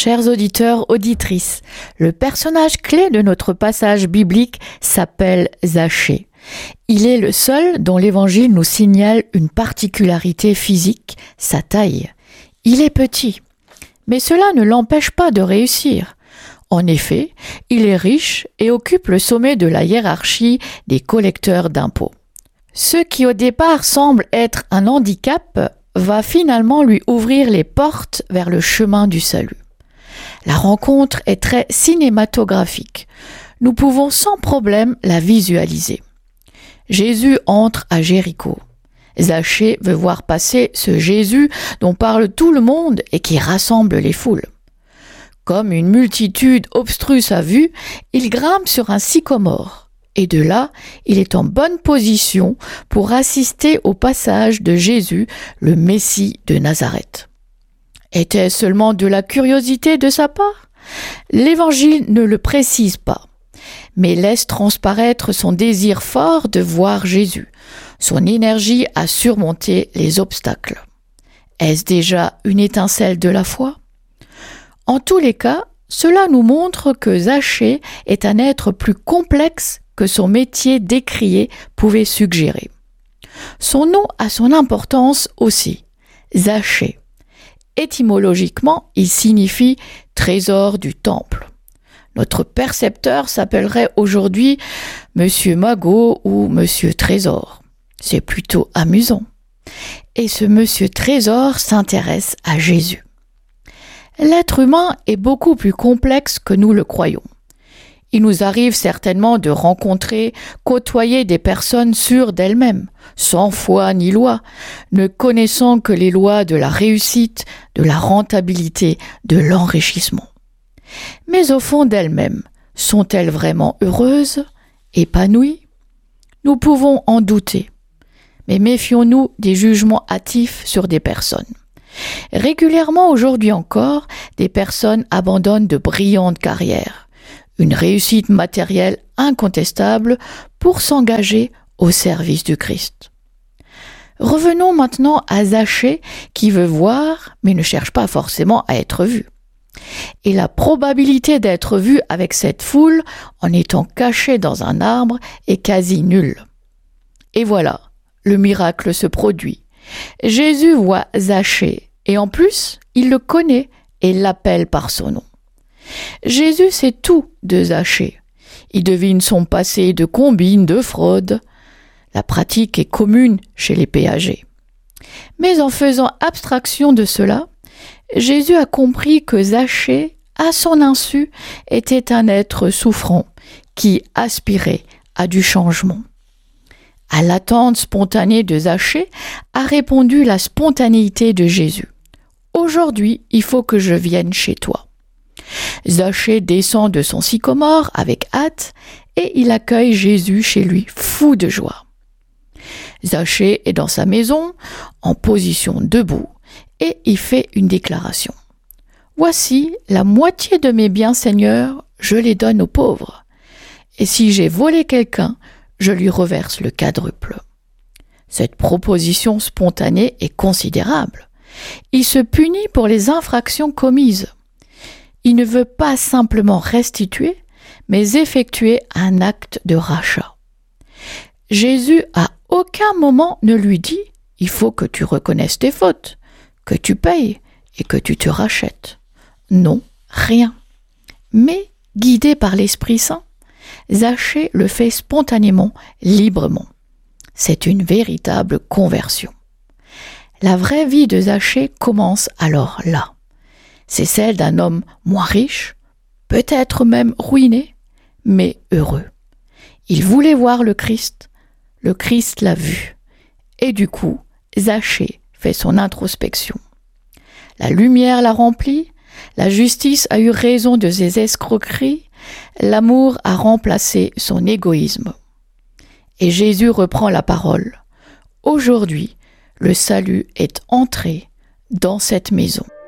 Chers auditeurs, auditrices, le personnage clé de notre passage biblique s'appelle Zachée. Il est le seul dont l'Évangile nous signale une particularité physique, sa taille. Il est petit, mais cela ne l'empêche pas de réussir. En effet, il est riche et occupe le sommet de la hiérarchie des collecteurs d'impôts. Ce qui au départ semble être un handicap va finalement lui ouvrir les portes vers le chemin du salut. La rencontre est très cinématographique. Nous pouvons sans problème la visualiser. Jésus entre à Jéricho. Zachée veut voir passer ce Jésus dont parle tout le monde et qui rassemble les foules. Comme une multitude obstrue sa vue, il grimpe sur un sycomore. Et de là, il est en bonne position pour assister au passage de Jésus, le Messie de Nazareth. Était-ce seulement de la curiosité de sa part ? L'Évangile ne le précise pas, mais laisse transparaître son désir fort de voir Jésus, son énergie à surmonter les obstacles. Est-ce déjà une étincelle de la foi ? En tous les cas, cela nous montre que Zachée est un être plus complexe que son métier décrié pouvait suggérer. Son nom a son importance aussi, Zachée. Étymologiquement, il signifie « trésor du temple ». Notre percepteur s'appellerait aujourd'hui Monsieur Magot ou Monsieur Trésor. C'est plutôt amusant. Et ce Monsieur Trésor s'intéresse à Jésus. L'être humain est beaucoup plus complexe que nous le croyons. Il nous arrive certainement de rencontrer, côtoyer des personnes sûres d'elles-mêmes, sans foi ni loi, ne connaissant que les lois de la réussite, de la rentabilité, de l'enrichissement. Mais au fond d'elles-mêmes, sont-elles vraiment heureuses, épanouies ? Nous pouvons en douter, mais méfions-nous des jugements hâtifs sur des personnes. Régulièrement aujourd'hui encore, des personnes abandonnent de brillantes carrières, une réussite matérielle incontestable pour s'engager au service du Christ. Revenons maintenant à Zachée qui veut voir mais ne cherche pas forcément à être vu. Et la probabilité d'être vu avec cette foule en étant caché dans un arbre est quasi nulle. Et voilà, le miracle se produit. Jésus voit Zachée et en plus, il le connaît et l'appelle par son nom. Jésus sait tout de Zachée. Il devine son passé de combine, de fraude. La pratique est commune chez les péagers. Mais en faisant abstraction de cela, Jésus a compris que Zachée, à son insu, était un être souffrant qui aspirait à du changement. À l'attente spontanée de Zachée a répondu la spontanéité de Jésus. Aujourd'hui, il faut que je vienne chez toi. Zachée descend de son sycomore avec hâte et il accueille Jésus chez lui, fou de joie. Zachée est dans sa maison, en position debout, et il fait une déclaration. « Voici la moitié de mes biens, Seigneur, je les donne aux pauvres. Et si j'ai volé quelqu'un, je lui reverse le quadruple. » Cette proposition spontanée est considérable. Il se punit pour les infractions commises. Il ne veut pas simplement restituer, mais effectuer un acte de rachat. Jésus à aucun moment ne lui dit « il faut que tu reconnaisses tes fautes, que tu payes et que tu te rachètes ». Non, rien. Mais, guidé par l'Esprit Saint, Zachée le fait spontanément, librement. C'est une véritable conversion. La vraie vie de Zachée commence alors là. C'est celle d'un homme moins riche, peut-être même ruiné, mais heureux. Il voulait voir le Christ l'a vu. Et du coup, Zachée fait son introspection. La lumière l'a rempli, la justice a eu raison de ses escroqueries, l'amour a remplacé son égoïsme. Et Jésus reprend la parole. Aujourd'hui, le salut est entré dans cette maison.